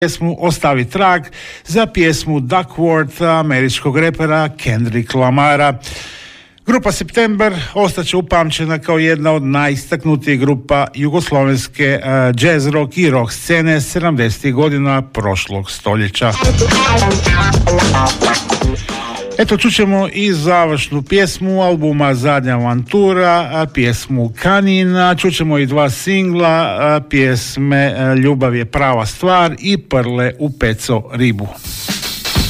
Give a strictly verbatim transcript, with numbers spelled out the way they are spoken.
pjesmu Ostavi trag za pjesmu Duckworth američkog repera Kendrick Lamara. Grupa September ostaće upamćena kao jedna od najistaknutijih grupa jugoslovenske uh, jazz rock i rock scene sedamdesetih godina prošlog stoljeća. Eto, čućemo i završnu pjesmu albuma Zadnja avantura, pjesmu Kanina, čućemo i dva singla, pjesme Ljubav je prava stvar i Prle u peco ribu.